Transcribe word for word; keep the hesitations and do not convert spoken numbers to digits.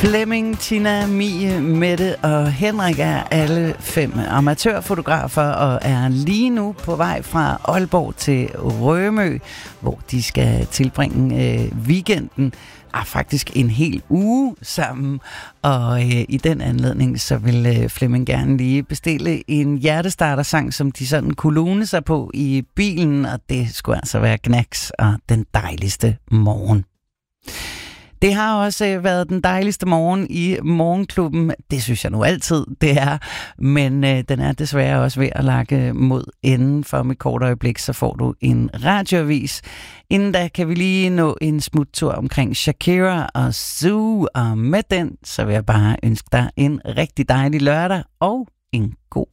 Flemming, Tina, Mie, Mette og Henrik er alle fem amatørfotografer og er lige nu på vej fra Aalborg til Rømø, hvor de skal tilbringe øh, weekenden, ah, faktisk en hel uge sammen. Og øh, i den anledning, så vil øh, Flemming gerne lige bestille en hjertestartersang, som de sådan kunne lune sig på i bilen, og det skulle altså være Knacks og Den Dejligste Morgen. Det har også været den dejligste morgen i Morgenklubben. Det synes jeg nu altid, det er. Men øh, den er desværre også ved at lakke mod enden. For med kort øjeblik, så får du en radioavis. Inden da kan vi lige nå en smuttur omkring Shakira og Zoo. Og med den, så vil jeg bare ønske dig en rigtig dejlig lørdag og en god